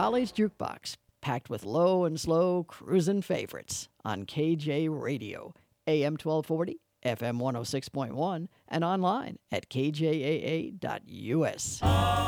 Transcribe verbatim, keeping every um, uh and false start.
Raleig's Jukebox, packed with low and slow cruisin' favorites on K J Radio, A M twelve forty, F M one oh six point one, and online at k j a a dot u s.